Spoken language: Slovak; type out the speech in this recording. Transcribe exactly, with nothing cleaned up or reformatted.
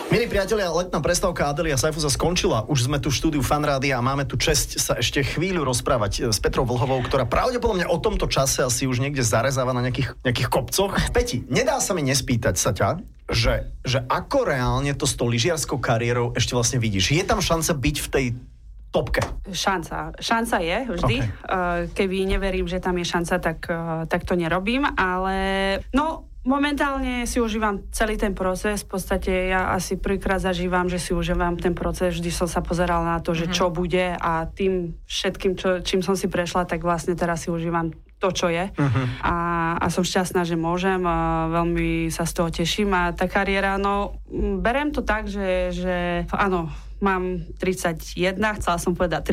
Milí priatelia, letná prestávka Adelia Saifusa skončila. Už sme tu v štúdiu Fanrádia a máme tu česť sa ešte chvíľu rozprávať s Petrou Vlhovou, ktorá pravdepodobne o tomto čase asi už niekde zarezáva na nejakých, nejakých kopcoch. Peti, nedá sa mi nespýtať sa ťa, že, že ako reálne to s tou lyžiarskou kariérou ešte vlastne vidíš. Je tam šanca byť v tej topke? Šanca. Šanca je vždy. Okay. Keby neverím, že tam je šanca, tak, tak to nerobím, ale no... Momentálne si užívam celý ten proces, v podstate ja asi prvýkrát zažívam, že si užívam ten proces, vždy som sa pozerala na to, že čo bude a tým všetkým, čo, čím som si prešla, tak vlastne teraz si užívam to, čo je uh-huh. a, a som šťastná, že môžem a veľmi sa z toho teším a tá kariéra, no berem to tak, že, že áno, mám tridsaťjeden, chcela som povedať